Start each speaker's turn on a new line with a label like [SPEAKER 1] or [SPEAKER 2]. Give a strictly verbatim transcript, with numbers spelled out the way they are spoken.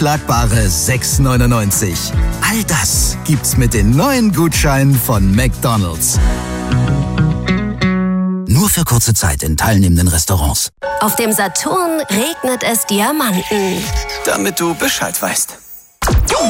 [SPEAKER 1] Schlagbare sechs neunundneunzig. All das gibt's mit den neuen Gutscheinen von McDonald's. Nur für kurze Zeit in teilnehmenden Restaurants.
[SPEAKER 2] Auf dem Saturn regnet es Diamanten.
[SPEAKER 3] Damit du Bescheid weißt.